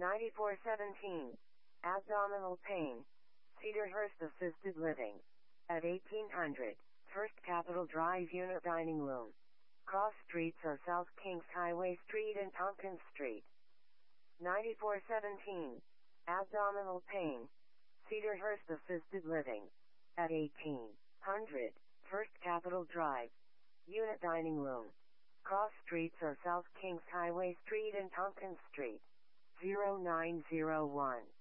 9417. Abdominal pain. Cedarhurst Assisted Living. At 1800. First Capitol Drive Unit Dining Room. Cross Streets are South Kings Highway Street and Tompkins Street. 9417. Abdominal pain. Cedarhurst Assisted Living. At 1800. First Capitol Drive. Unit Dining Room. Cross Streets are South Kings Highway Street and Tompkins Street. 0901.